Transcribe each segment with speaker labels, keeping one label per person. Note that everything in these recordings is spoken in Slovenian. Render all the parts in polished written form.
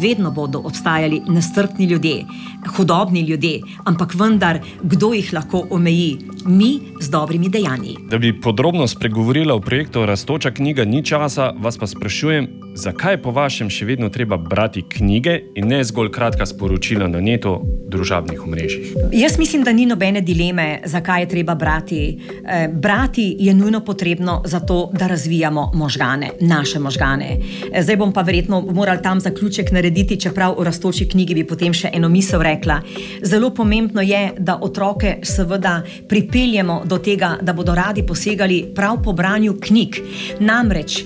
Speaker 1: vedno bodo obstajali nestrpni ljudje, hudobni ljudje, ampak vendar, kdo jih lahko omeji? Mi z dobrimi dejanji.
Speaker 2: Da bi podrobno spregovorila o projektu Rastoča knjiga ni časa, vas pa sprašujem, zakaj po vašem še vedno treba brati knjige in ne zgolj kratka sporočila na netu, družabnih omrežjih?
Speaker 1: Jaz mislim, da ni nobene dileme, zakaj je treba brati. Brati je nujno potrebno zato, da razvijamo možgane, naše možgane. Zdaj bom pa verjetno moral tam zaključek narediti, čeprav o Rastoči knjigi bi potem še eno misel rekla. Zelo pomembno je, da otroke seveda pripeljemo do tega, da bodo radi posegali prav po branju knjig. Namreč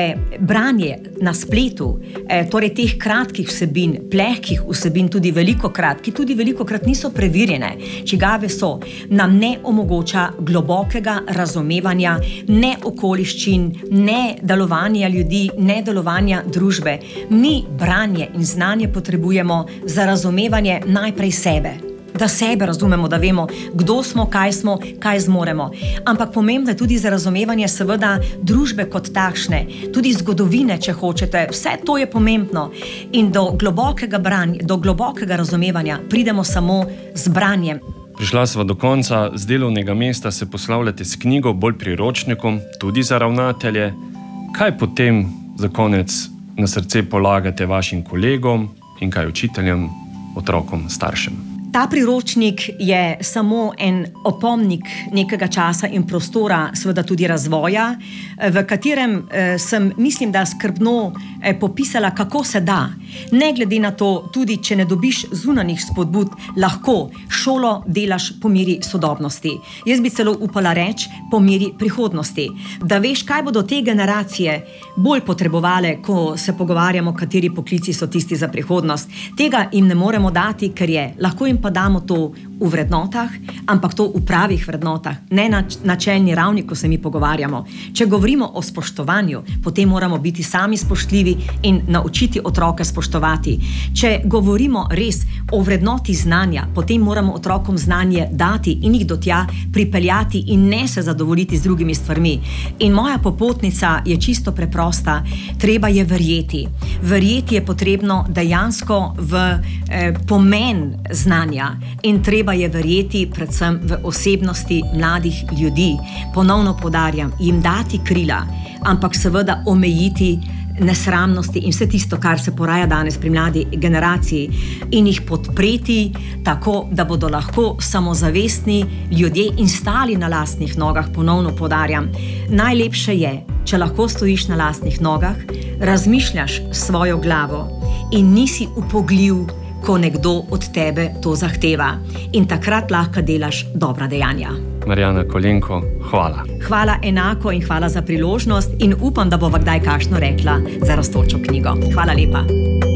Speaker 1: branje na spletu, torej teh kratkih vsebin, plehkih vsebin, tudi velikokrat, ki tudi velikokrat niso preverjene, čigave so, nam ne omogoča globokega razumevanja, ne okoliščin, ne delovanja ljudi, ne delovanja družbe. Mi branje in znanje potrebujemo za razumevanje najprej sebe. Da sebe razumemo, da vemo, kdo smo, kaj zmoremo. Ampak pomembno je tudi za razumevanje seveda družbe kot takšne, tudi zgodovine, če hočete. Vse to je pomembno. In do globokega branja, do globokega razumevanja pridemo samo z branjem.
Speaker 2: Prišla sva do konca, z delovnega mesta se poslavljate s knjigo, bolj priročnikom, tudi za ravnatelje. Kaj potem za konec na srce polagate vašim kolegom in kaj učiteljem, otrokom, staršem?
Speaker 1: Ta priročnik je samo en opomnik nekega časa in prostora, seveda tudi razvoja, v katerem sem, mislim, da skrbno popisala, kako se da. Ne glede na to, tudi če ne dobiš zunanjih spodbud, lahko šolo delaš po meri sodobnosti. Jaz bi celo upala reči po meri prihodnosti. Da veš, kaj bodo te generacije bolj potrebovale, ko se pogovarjamo, kateri poklici so tisti za prihodnost. Tega jim ne moremo dati, ker je lahko jim pa damo to v vrednotah, ampak to v pravih vrednotah, ne na načelni ravni, ko se mi pogovarjamo. Če govorimo o spoštovanju, potem moramo biti sami spoštljivi in naučiti otroke spoštovati. Če govorimo res o vrednoti znanja, potem moramo otrokom znanje dati in jih do tja pripeljati in ne se zadovoljiti z drugimi stvarmi. In moja popotnica je čisto preprosta. Treba je verjeti. Verjeti je potrebno dejansko v pomen znanja in treba je verjeti predvsem v osebnosti mladih ljudi. Ponovno poudarjam, jim dati krila, ampak seveda omejiti nesramnosti in vse tisto, kar se poraja danes pri mladi generaciji in jih podpreti tako, da bodo lahko samozavestni ljudje in stali na lastnih nogah, ponovno poudarjam. Najlepše je, če lahko stojiš na lastnih nogah, razmišljaš svojo glavo in nisi upogljiv, ko nekdo od tebe to zahteva. In takrat lahko delaš dobra dejanja.
Speaker 2: Marjana Kolenko, hvala.
Speaker 1: Hvala enako in hvala za priložnost in upam, da bova kdaj kakšno rekla za Rastočo knjigo. Hvala lepa.